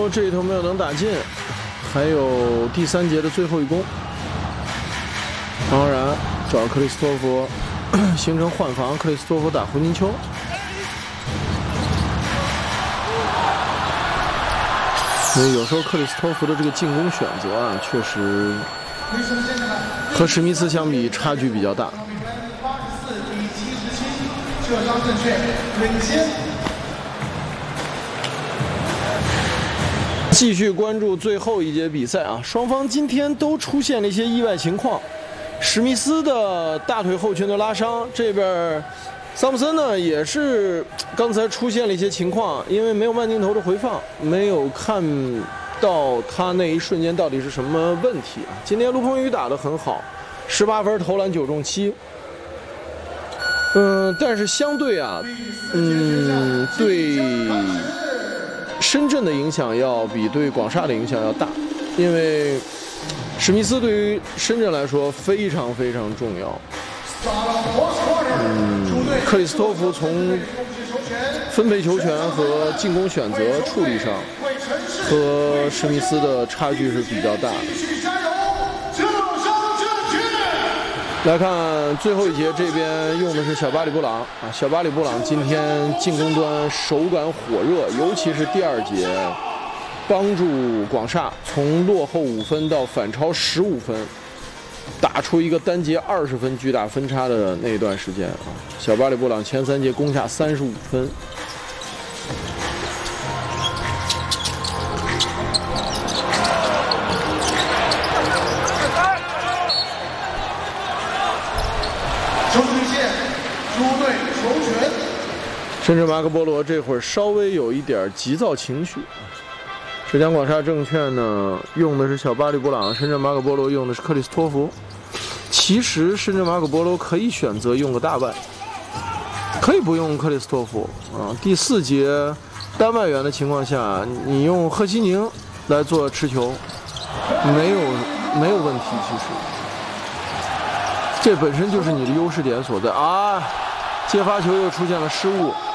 球这一头没有能打进，还有第3节的最后一攻。当然找克里斯托弗形成换防，克里斯托弗打胡金秋。所以有时候克里斯托弗的这个进攻选择啊，确实和史密斯相比差距比较大。 射张正确，领先。 继续关注最后一节比赛啊，双方今天都出现了一些意外情况。史密斯的大腿后拳的拉伤，这边桑普森呢也是刚才出现了一些情况，因为没有慢镜头的回放，没有看到他那一瞬间到底是什么问题啊。今天卢鹏宇打得很好，18分投篮9中7。但是相对啊，对深圳的影响要比对广厦的影响要大，因为史密斯对于深圳来说非常非常重要。克里斯托弗从分配球权和进攻选择处理上，和史密斯的差距是比较大的。来看最后一节，这边用的是小巴里布朗啊，小巴里布朗今天进攻端手感火热，尤其是第2节，帮助广厦从落后5分到反超15分，打出一个单节20分巨大分差的那一段时间啊。小巴里布朗前3节攻下35分。深圳马可波罗这会儿稍微有一点急躁情绪。浙江广厦证券呢用的是小巴里布朗，深圳马可波罗用的是克里斯托弗。其实深圳马可波罗可以选择用个大外，可以不用克里斯托弗啊。第4节单外援的情况下，你用赫西宁来做持球，没有问题。其实这本身就是你的优势点所在啊。接发球又出现了失误。